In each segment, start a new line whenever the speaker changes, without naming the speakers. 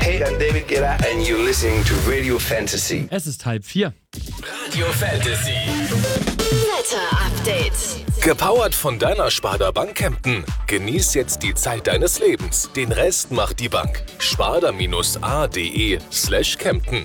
Hey, I'm David Guetta and you're listening to Radio Fantasy.
Es ist 3:30.
Radio Fantasy.
Wetter-Update.
Gepowert von deiner Sparda Bank Kempten. Genieß jetzt die Zeit deines Lebens. Den Rest macht die Bank. sparda-a.de/Kempten.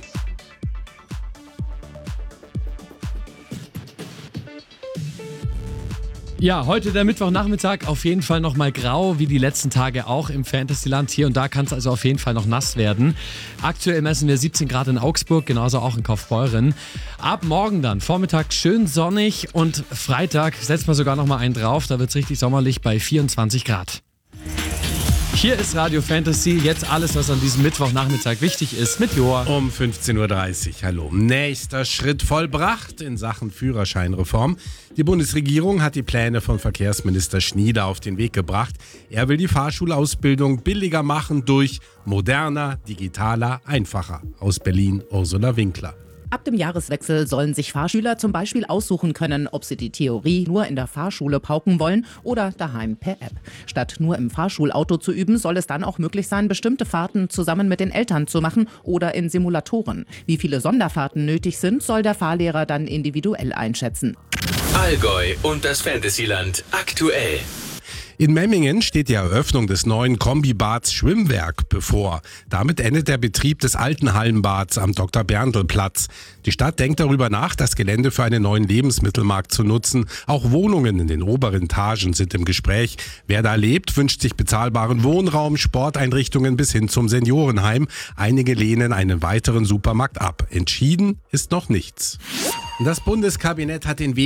Ja, heute der Mittwochnachmittag auf jeden Fall nochmal grau, wie die letzten Tage auch im Fantasyland. Hier und da kann es also auf jeden Fall noch nass werden. Aktuell messen wir 17 Grad in Augsburg, genauso auch in Kaufbeuren. Ab morgen dann, Vormittag schön sonnig und Freitag setzt man sogar nochmal einen drauf. Da wird es richtig sommerlich bei 24 Grad. Hier ist Radio Fantasy, jetzt alles, was an diesem Mittwochnachmittag wichtig ist, mit Joa.
Um 15.30 Uhr, hallo. Nächster Schritt vollbracht in Sachen Führerscheinreform. Die Bundesregierung hat die Pläne von Verkehrsminister Schnieder auf den Weg gebracht. Er will die Fahrschulausbildung billiger machen durch moderner, digitaler, einfacher. Aus Berlin, Ursula Winkler.
Ab dem Jahreswechsel sollen sich Fahrschüler zum Beispiel aussuchen können, ob sie die Theorie nur in der Fahrschule pauken wollen oder daheim per App. Statt nur im Fahrschulauto zu üben, soll es dann auch möglich sein, bestimmte Fahrten zusammen mit den Eltern zu machen oder in Simulatoren. Wie viele Sonderfahrten nötig sind, soll der Fahrlehrer dann individuell einschätzen.
Allgäu und das Fantasyland aktuell.
In Memmingen steht die Eröffnung des neuen Kombibads Schwimmwerk bevor. Damit endet der Betrieb des alten Hallenbads am Dr.-Berndl-Platz. Die Stadt denkt darüber nach, das Gelände für einen neuen Lebensmittelmarkt zu nutzen. Auch Wohnungen in den oberen Etagen sind im Gespräch. Wer da lebt, wünscht sich bezahlbaren Wohnraum, Sporteinrichtungen bis hin zum Seniorenheim. Einige lehnen einen weiteren Supermarkt ab. Entschieden ist noch nichts. Das Bundeskabinett hat den Weg